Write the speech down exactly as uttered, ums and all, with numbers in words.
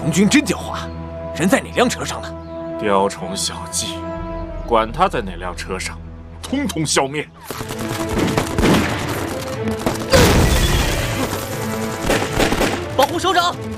童军真狡猾，人在哪辆车上呢？ 雕虫小技，管他在哪辆车上，通通消灭！ 保护首长！